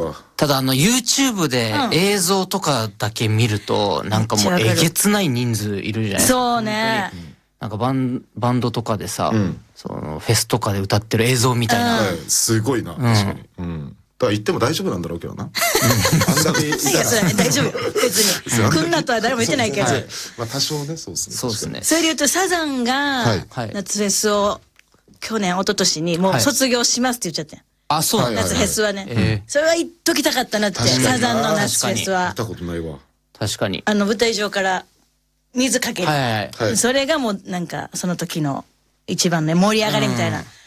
わ。 ただYouTube で映像とかだけ見ると、なんかもうえげつない人数いるじゃないですか。 そうね。 なんかバンドとかでさ、そのフェスとかで歌ってる映像みたいな。 すごいな、確かに。だから言っても大丈夫なんだろうけどな。あんだけいたら。 そうだね、大丈夫よ。別に。来んなとは誰も言ってないけど。 まあ多少ね、そうですね。 そうですね。 それで言うと、サザンが、夏フェスを、去年、一昨年にもう卒業しますって言っちゃってん。 あ、そうなんだ。 夏フェスはね。それは言っときたかったなって、サザンの夏フェスは。 見たことないわ。 確かに。 舞台上から水かける。 はい。 それがもうなんか、その時の一番ね、盛り上がりみたいな。